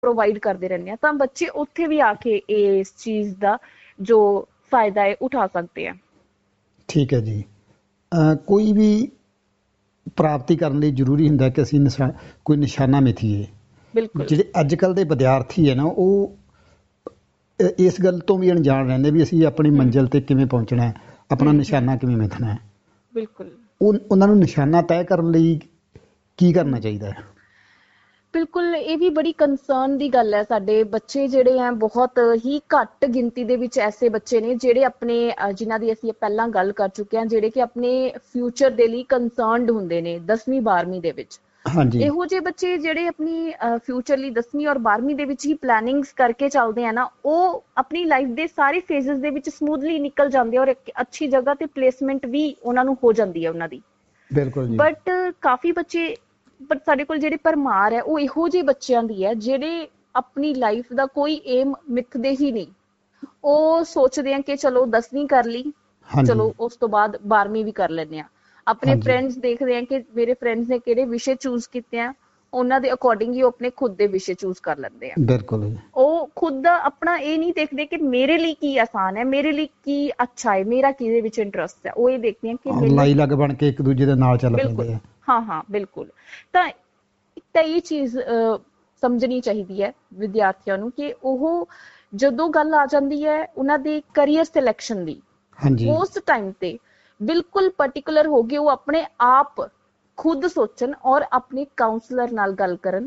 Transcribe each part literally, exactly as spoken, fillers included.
Provide ਕਰਦੇ ਰਹਿੰਦੇ ਹਾਂ, ਤਾਂ ਬੱਚੇ ਉੱਥੇ ਵੀ ਆ ਕੇ ਇਸ ਚੀਜ਼ ਦਾ ਜੋ ਫਾਇਦਾ ਹੈ ਉਠਾ ਸਕਦੇ ਆ। ਠੀਕ ਹੈ ਜੀ। ਅਹ ਕੋਈ ਵੀ ਪ੍ਰਾਪਤੀ ਕਰਨ ਲਈ ਜ਼ਰੂਰੀ ਹੁੰਦਾ ਕਿ ਅਸੀਂ ਨਿਸ਼ਾ ਕੋਈ ਨਿਸ਼ਾਨਾ ਮਿਥੀਏ। ਬਿਲਕੁਲ ਜਿਹੜੇ ਅੱਜ ਕੱਲ੍ਹ ਦੇ ਵਿਦਿਆਰਥੀ ਹੈ ਨਾ, ਉਹ ਇਸ ਗੱਲ ਤੋਂ ਵੀ ਅਣਜਾਣ ਰਹਿੰਦੇ ਵੀ ਅਸੀਂ ਆਪਣੀ ਮੰਜ਼ਿਲ ਤੇ ਕਿਵੇਂ ਪਹੁੰਚਣਾ ਹੈ, ਆਪਣਾ ਨਿਸ਼ਾਨਾ ਕਿਵੇਂ ਮਿਥਣਾ ਹੈ। ਬਿਲਕੁਲ ਉਹ ਉਹਨਾਂ ਨੂੰ ਨਿਸ਼ਾਨਾ ਤੈਅ ਕਰਨ ਲਈ ਕੀ ਕਰਨਾ ਚਾਹੀਦਾ ਹੈ? ਬਿਲਕੁਲ, ਇਹ ਵੀ ਬੜੀ ਕੰਸਰਨ ਦੀ ਗੱਲ ਹੈ। ਸਾਡੇ ਬੱਚੇ ਜਿਹੜੇ ਹੈ, ਬਹੁਤ ਹੀ ਘੱਟ ਗਿਣਤੀ ਦੇ ਵਿੱਚ ਐਸੇ ਬੱਚੇ ਨੇ ਜਿਹੜੇ ਆਪਣੇ ਜਿਨ੍ਹਾਂ ਦੀ ਅਸੀਂ ਪਹਿਲਾਂ ਗੱਲ ਕਰ ਚੁੱਕੇ ਹਾਂ, ਜਿਹੜੇ ਕਿ ਆਪਣੇ ਫਿਊਚਰ ਦੇ ਲਈ ਕੰਸਰਨਡ ਹੁੰਦੇ ਨੇ ਦਸਵੀਂ ਬਾਰਵੀਂ ਦੇ ਵਿੱਚ। ਹਾਂਜੀ। ਇਹੋ ਜਿਹੇ ਬੱਚੇ ਜਿਹੜੇ ਆਪਣੀ ਫਿਊਚਰ ਲਈ ਦਸਵੀਂ ਔਰ ਬਾਰਵੀਂ ਦੇ ਵਿੱਚ ਹੀ ਪਲੈਨਿੰਗਸ ਕਰਕੇ ਚੱਲਦੇ ਆ ਨਾ, ਉਹ ਆਪਣੀ ਲਾਈਫ ਦੇ ਸਾਰੇ ਫੇਜ਼ਸ ਦੇ ਵਿੱਚ ਸਮੂਥਲੀ ਨਿਕਲ ਜਾਂਦੇ ਆ ਔਰ ਇੱਕ ਅੱਛੀ ਜਗ੍ਹਾ ਤੇ ਪਲੇਸਮੈਂਟ ਵੀ ਉਹਨਾਂ ਨੂੰ ਹੋ ਜਾਂਦੀ ਹੈ ਉਹਨਾਂ ਦੀ। ਬਿਲਕੁਲ ਜੀ। ਬਟ ਕਾਫੀ ਬੱਚੇ, ਬਟ ਸਾਡੇ ਕੋਲ ਜਿਹੜੀ ਭਰਮਾਰ ਹੈ ਉਹ ਇਹੋ ਜਿਹੇ ਬੱਚਿਆਂ ਦੀ ਹੈ ਜਿਹੜੇ ਆਪਣੀ ਲਾਈਫ ਦਾ ਕੋਈ ਏਮ ਮਿੱਥਦੇ ਹੀ ਨਹੀਂ। ਉਹ ਸੋਚਦੇ ਆ ਕਿ ਚਲੋ ਦਸਵੀਂ ਕਰ ਲਈ, ਚਲੋ ਉਸ ਤੋਂ ਬਾਅਦ ਬਾਰਵੀਂ ਵੀ ਕਰ ਲੈਂਦੇ ਆ। ਆਪਣੇ ਫਰੈਂਡਸ ਦੇਖਦੇ ਆ ਕਿ ਮੇਰੇ ਫਰੈਂਡਸ ਨੇ ਕਿਹੜੇ ਵਿਸ਼ੇ ਚੂਜ਼ ਕੀਤੇ ਆ, ਉਹਨਾਂ ਦੇ ਅਕੋਰਡਿੰਗ ਹੀ ਉਹ ਆਪਣੇ ਖੁਦ ਦੇ ਵਿਸ਼ੇ ਚੂਜ਼ ਕਰ ਲੈਂਦੇ ਆ। ਬਿਲਕੁਲ। ਉਹ ਖੁਦ ਦਾ ਆਪਣਾ ਇਹ ਨਹੀਂ ਦੇਖਦੇ ਕਿ ਮੇਰੇ ਲਈ ਕੀ ਆਸਾਨ ਹੈ, ਮੇਰੇ ਲਈ ਕੀ ਅੱਛਾ ਹੈ, ਮੇਰਾ ਕਿਹਦੇ ਵਿੱਚ ਇੰਟਰਸਟ ਹੈ। ਉਹ ਇਹ ਦੇਖਦੇ ਆ ਕਿ ਮੈਨੂੰ ਲਾਈ ਲੱਗ ਬਣ ਕੇ ਇੱਕ ਦੂਜੇ ਦੇ ਨਾਲ ਚੱਲ ਪੈਂਦੇ ਆ। ਹਾਂ ਹਾਂ ਬਿਲਕੁਲ। ਤਾਂ ਤਾਂ ਇਹ ਚੀਜ਼ ਸਮਝਣੀ ਚਾਹੀਦੀ ਹੈ ਵਿਦਿਆਰਥੀਆਂ ਨੂੰ ਕਿ ਉਹ ਜਦੋਂ ਗੱਲ ਆ ਜਾਂਦੀ ਹੈ ਉਹਨਾਂ ਦੀ ਕਰੀਅਰ ਸਿਲੈਕਸ਼ਨ ਦੀ, ਉਸ ਟਾਈਮ ਤੇ ਬਿਲਕੁਲ ਪਰਟੀਕੂਲਰ ਹੋ ਕੇ ਉਹ ਆਪਣੇ ਆਪ ਖੁਦ ਸੋਚਣ ਔਰ ਆਪਣੇ ਕਾਉਂਸਲਰ ਨਾਲ ਗੱਲ ਕਰਨ,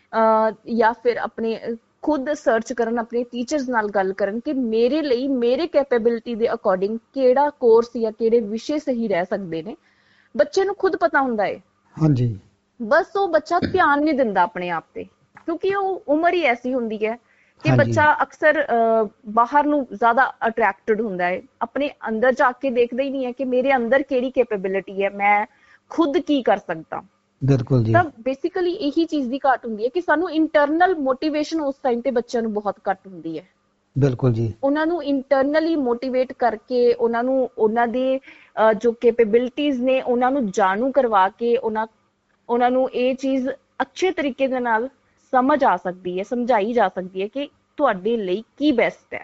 ਜਾਂ ਫਿਰ ਆਪਣੇ ਖੁਦ ਸਰਚ ਕਰਨ, ਆਪਣੇ ਟੀਚਰਸ ਨਾਲ ਗੱਲ ਕਰਨ ਕਿ ਮੇਰੇ ਲਈ ਮੇਰੇ ਕੈਪੇਬਿਲਿਟੀ ਦੇ ਅਕੋਰਡਿੰਗ ਕਿਹੜਾ ਕੋਰਸ ਜਾਂ ਕਿਹੜੇ ਵਿਸ਼ੇ ਸਹੀ ਰਹਿ ਸਕਦੇ ਨੇ। ਬੱਚੇ ਨੂੰ ਖੁਦ ਪਤਾ ਹੁੰਦਾ ਹੈ। ਹਾਂਜੀ। ਬਸ ਉਹ ਬੱਚਾ ਧਿਆਨ ਨਹੀਂ ਦਿੰਦਾ ਆਪਣੇ ਆਪ ਤੇ, ਕਿਉਂਕਿ ਉਹ ਉਮਰ ਹੀ ਐਸੀ ਹੁੰਦੀ ਹੈ ਕਿ ਬੱਚਾ ਅਕਸਰ ਬਾਹਰ ਨੂੰ ਜ਼ਿਆਦਾ ਅਟਰੈਕਟਡ ਹੁੰਦਾ ਹੈ, ਆਪਣੇ ਅੰਦਰ ਜਾ ਕੇ ਦੇਖਦਾ ਹੀ ਨਹੀਂ ਹੈ ਕਿ ਮੇਰੇ ਅੰਦਰ ਕਿਹੜੀ ਕੈਪੇਬਿਲਿਟੀ ਹੈ, ਮੈਂ ਖੁਦ ਕੀ ਕਰ ਸਕਦਾ। ਬਿਲਕੁਲ ਜੀ। ਤਾਂ ਬੇਸਿਕਲੀ ਇਹੀ ਚੀਜ਼ ਦੀ ਘਾਟ ਹੁੰਦੀ ਹੈ ਕਿ ਸਾਨੂੰ ਇੰਟਰਨਲ ਮੋਟੀਵੇਸ਼ਨ ਉਸ ਟਾਈਮ ਤੇ ਬੱਚਿਆਂ ਨੂੰ ਬਹੁਤ ਘੱਟ ਹੁੰਦੀ ਹੈ। ਬਿਲਕੁਲ ਜੀ। ਉਹਨਾਂ ਨੂੰ ਇੰਟਰਨਲੀ ਮੋਟੀਵੇਟ ਕਰਕੇ, ਉਹਨਾਂ ਨੂੰ ਉਹਨਾਂ ਦੇ ਜੋ ਕੈਪੇਬਿਲਿਟੀਜ਼ ਨੇ ਉਹਨਾਂ ਨੂੰ ਜਾਣੂ ਕਰਵਾ ਕੇ ਉਹਨਾਂ ਉਹਨਾਂ ਨੂੰ ਇਹ ਚੀਜ਼ ਅੱਛੇ ਤਰੀਕੇ ਦੇ ਨਾਲ ਸਮਝ ਆ ਸਕਦੀ ਹੈ, ਸਮਝਾਈ ਜਾ ਸਕਦੀ ਹੈ ਕਿ ਤੁਹਾਡੇ ਲਈ ਕੀ ਬੈਸਟ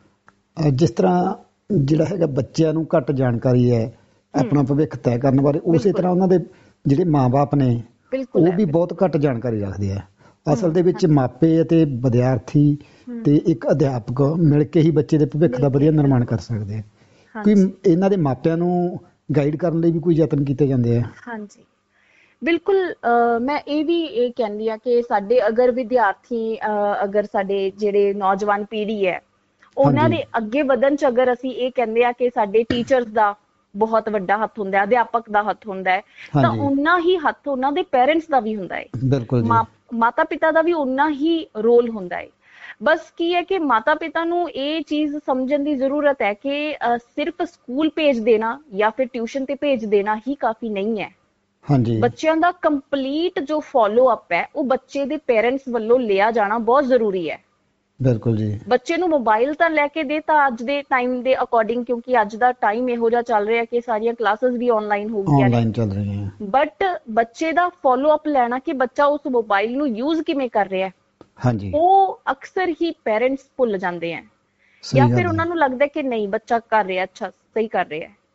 ਹੈ। ਜਿਸ ਤਰ੍ਹਾਂ ਜਿਹੜਾ ਹੈਗਾ ਬੱਚਿਆਂ ਨੂੰ ਘੱਟ ਜਾਣਕਾਰੀ ਹੈ ਆਪਣਾ ਭਵਿੱਖ ਤੈਅ ਕਰਨ ਬਾਰੇ, ਉਸੇ ਤਰ੍ਹਾਂ ਉਹਨਾਂ ਦੇ ਜਿਹੜੇ ਮਾਂ-ਬਾਪ ਨੇ ਉਹ ਵੀ ਬਹੁਤ ਘੱਟ ਜਾਣਕਾਰੀ ਰੱਖਦੇ ਆ। ਅਸਲ ਦੇ ਵਿੱਚ ਮਾਪੇ ਅਤੇ ਵਿਦਿਆਰਥੀ ਤੇ ਇੱਕ ਅਧਿਆਪਕ ਮਿਲ ਕੇ ਹੀ ਬੱਚੇ ਦੇ ਭਵਿੱਖ ਦਾ ਵਧੀਆ ਨਿਰਮਾਣ ਕਰ ਸਕਦੇ ਆ। ਕੋਈ ਇਹਨਾਂ ਦੇ ਮਾਪਿਆਂ ਨੂੰ ਗਾਈਡ ਕਰਨ ਲਈ ਵੀ ਕੋਈ ਯਤਨ ਕੀਤੇ ਜਾਂਦੇ ਆ? ਹਾਂਜੀ ਬਿਲਕੁਲ। ਮੈਂ ਇਹ ਵੀ ਇਹ ਕਹਿੰਦੀ ਹਾਂ ਕਿ ਸਾਡੇ ਅਗਰ ਵਿਦਿਆਰਥੀ, ਅਗਰ ਸਾਡੇ ਜਿਹੜੇ ਨੌਜਵਾਨ ਪੀੜ੍ਹੀ ਹੈ ਉਹਨਾਂ ਦੇ ਅੱਗੇ ਵਧਣ ਚ ਅਗਰ ਅਸੀਂ ਇਹ ਕਹਿੰਦੇ ਆ ਕਿ ਸਾਡੇ ਟੀਚਰਸ ਦਾ ਬਹੁਤ ਵੱਡਾ ਹੱਥ ਹੁੰਦਾ ਹੈ, ਅਧਿਆਪਕ ਦਾ ਹੱਥ ਹੁੰਦਾ ਹੈ, ਤਾਂ ਉਨਾ ਹੀ ਹੱਥ ਉਹਨਾਂ ਦੇ ਪੇਰੈਂਟਸ ਦਾ ਵੀ ਹੁੰਦਾ ਹੈ। ਬਿਲਕੁਲ। ਮਾਤਾ ਪਿਤਾ ਦਾ ਵੀ ਉਨਾ ਹੀ ਰੋਲ ਹੁੰਦਾ ਹੈ। ਬਸ ਕੀ ਹੈ ਕਿ ਮਾਤਾ ਪਿਤਾ ਨੂੰ ਇਹ ਚੀਜ਼ ਸਮਝਣ ਦੀ ਜ਼ਰੂਰਤ ਹੈ ਕਿ ਸਿਰਫ ਸਕੂਲ ਭੇਜ ਦੇਣਾ ਜਾਂ ਫਿਰ ਟਿਊਸ਼ਨ ਤੇ ਭੇਜ ਦੇਣਾ ਹੀ ਕਾਫੀ ਨਹੀਂ ਹੈ। ਹਾਂਜੀ। ਬੱਚਿਆਂ ਦਾ ਕੰਪਲੀਟ ਜੋ ਫੋਲੋ ਅਪ ਹੈ ਉਹ ਬੱਚੇ ਦੇ ਪੇਰੈਂਟਸ ਵੱਲੋਂ ਲਿਆ ਜਾਣਾ ਬਹੁਤ ਜ਼ਰੂਰੀ ਹੈ। ਬਿਲਕੁਲ ਜੀ। ਬੱਚੇ ਨੂੰ ਮੋਬਾਈਲ ਤਾਂ ਲੈ ਕੇ ਦੇ ਤਾਂ ਅੱਜ ਦੇ ਟਾਈਮ ਦੇ ਅਕੋਰਡਿੰਗ, ਕਿਉਂਕਿ ਅੱਜ ਦਾ ਟਾਈਮ ਇਹੋ ਜਿਹਾ ਚੱਲ ਰਿਹਾ ਕਿ ਸਾਰੀਆਂ ਕਲਾਸਿਸ ਵੀ ਆਨਲਾਈਨ ਹੋ ਗਈਆਂ ਨੇ, ਆਨਲਾਈਨ ਚੱਲ ਰਹੀਆਂ। ਬਟ ਬੱਚੇ ਦਾ ਫੋਲੋ ਅਪ ਲੈਣਾ ਕਿ ਬੱਚਾ ਉਸ ਮੋਬਾਈਲ ਨੂੰ ਯੂਜ਼ ਕਿਵੇਂ ਕਰ ਰਿਹਾ ਹੈ, ਹਾਂਜੀ, ਉਹ ਅਕਸਰ ਹੀ ਪੇਰੈਂਟਸ ਭੁੱਲ ਜਾਂਦੇ ਹੈ, ਜਾਂ ਫਿਰ ਉਹਨਾਂ ਨੂੰ ਲੱਗਦਾ ਕਿ ਨਹੀਂ ਬੱਚਾ ਕਰ ਰਿਹਾ, ਅੱਛਾ ਸਹੀ ਕਰ ਰਿਹਾ ਹੈ।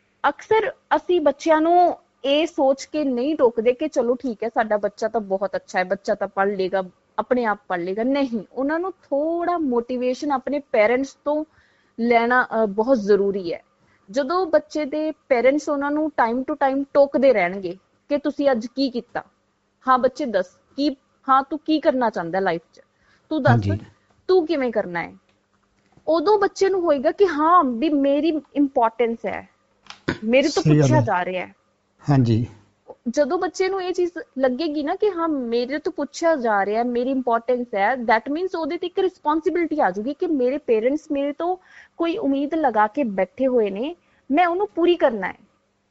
ਅਕਸਰ ਅਸੀਂ ਬੱਚਿਆਂ ਨੂੰ ਇਹ ਸੋਚ ਕੇ ਨਹੀਂ ਟੋਕਦੇ ਕਿ ਚਲੋ ਠੀਕ ਹੈ ਸਾਡਾ ਬੱਚਾ ਤਾਂ ਬਹੁਤ ਅੱਛਾ ਹੈ, ਬੱਚਾ ਤਾਂ ਪੜ੍ਹ ਲੇਗਾ, ਆਪਣੇ ਆਪ ਪੜ੍ਹ ਲੇਗਾ। ਨਹੀਂ, ਉਹਨਾਂ ਨੂੰ ਥੋੜਾ ਮੋਟੀਵੇਸ਼ਨ ਆਪਣੇ ਪੇਰੈਂਟਸ ਤੋਂ ਲੈਣਾ ਬਹੁਤ ਜ਼ਰੂਰੀ ਹੈ। ਜਦੋਂ ਬੱਚੇ ਦੇ ਪੇਰੈਂਟਸ ਉਹਨਾਂ ਨੂੰ ਟਾਈਮ ਟੂ ਟਾਈਮ ਟੋਕਦੇ ਰਹਿਣਗੇ ਕਿ ਤੁਸੀਂ ਅੱਜ ਕੀ ਕੀਤਾ, ਹਾਂ ਬੱਚੇ ਦੱਸ ਕੀ, ਹਾਂ ਤੂੰ ਕੀ ਕਰਨਾ ਚਾਹੁੰਦਾ ਲਾਈਫ 'ਚ, ਤੂੰ ਦੱਸ ਤੂੰ ਕਿਵੇਂ ਕਰਨਾ ਹੈ, ਉਦੋਂ ਬੱਚੇ ਨੂੰ ਹੋਏਗਾ ਕਿ ਹਾਂ ਵੀ ਮੇਰੀ ਇੰਪੋਰਟੈਂਸ ਹੈ, ਮੇਰੇ ਤੋਂ ਪੁੱਛਿਆ ਜਾ ਰਿਹਾ ਹੈ। ਹਾਂਜੀ। ਜਦੋਂ ਬੱਚੇ ਨੂੰ ਇਹ ਚੀਜ਼ ਲੱਗੇਗੀ ਨਾ ਕਿ ਹਾਂ ਮੇਰੇ ਤੋਂ ਪੁੱਛਿਆ ਜਾ ਰਿਹਾ, ਮੇਰੀ ਇੰਪੋਰਟੈਂਸ ਹੈ, ਦੈਟ ਮੀਨਸ ਉਹਦੇ ਤੇ ਇੱਕ ਰਿਸਪੋਂਸਿਬਿਲਿਟੀ ਆ ਜਾਊਗੀ ਕਿ ਮੇਰੇ ਪੇਰੈਂਟਸ ਮੇਰੇ ਤੋਂ ਕੋਈ ਉਮੀਦ ਲਗਾ ਕੇ ਬੈਠੇ ਹੋਏ ਨੇ, ਮੈਂ ਉਹਨੂੰ ਪੂਰੀ ਕਰਨਾ ਹੈ।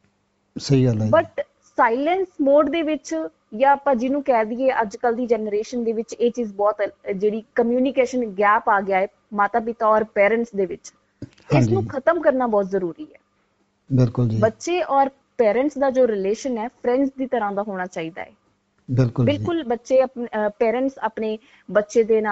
ਸਹੀ ਗੱਲ ਹੈ। ਬਟ ਸਾਇਲੈਂਸ ਮੋਡ ਦੇ ਵਿੱਚ, ਜਾਂ ਆਪਾਂ ਜਿਹਨੂੰ ਕਹਿ ਦਈਏ ਅੱਜ ਕੱਲ੍ਹ ਦੀ ਜਨਰੇਸ਼ਨ ਦੇ ਵਿੱਚ ਇਹ ਚੀਜ਼ ਬਹੁਤ ਜਿਹੜੀ ਕਮਿਊਨੀਕੇਸ਼ਨ ਗੈਪ ਆ ਗਿਆ ਹੈ ਮਾਤਾ ਪਿਤਾ ਔਰ ਪੇਰੈਂਟਸ ਦੇ ਵਿੱਚ, ਇਸ ਨੂੰ ਖਤਮ ਕਰਨਾ ਬਹੁਤ ਜ਼ਰੂਰੀ ਹੈ। ਬਿਲਕੁਲ ਜੀ। ਬੱਚੇ ਔਰ ਪੇਰੈਂਟਸ ਦਾ ਜੋ ਰਿਲੇਸ਼ਨ ਹੈ ਫਰੈਂਡਸ ਦੀ ਤਰ੍ਹਾਂ ਦਾ ਹੋਣਾ ਚਾਹੀਦਾ ਹੈ। ਬਿਲਕੁਲ ਬਿਲਕੁਲ ਬੱਚੇ ਆਪਣੇ ਪੇਰੈਂਟਸ ਆਪਣੇ ਬੱਚੇ ਦੇ